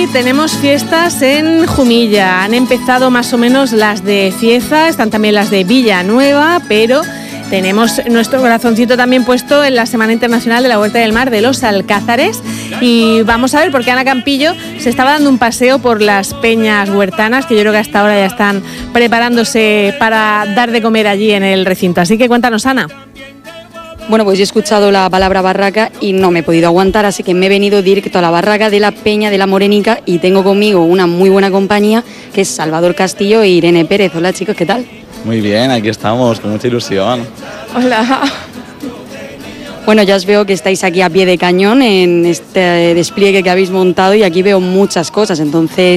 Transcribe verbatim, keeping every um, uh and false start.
hoy tenemos fiestas en Jumilla. Han empezado más o menos las de Cieza, están también las de Villanueva, pero tenemos nuestro corazoncito también puesto en la Semana Internacional de la Huerta del Mar de los Alcázares. Y vamos a ver, porque Ana Campillo se estaba dando un paseo por las peñas huertanas, que yo creo que hasta ahora ya están preparándose para dar de comer allí en el recinto. Así que cuéntanos, Ana. Bueno, pues yo he escuchado la palabra barraca y no me he podido aguantar, así que me he venido directo a la barraca de la Peña de la Morenica y tengo conmigo una muy buena compañía, que es Salvador Castillo e Irene Pérez. Hola, chicos, ¿qué tal? Muy bien, aquí estamos, con mucha ilusión. Hola. Bueno, ya os veo que estáis aquí a pie de cañón en este despliegue que habéis montado y aquí veo muchas cosas, entonces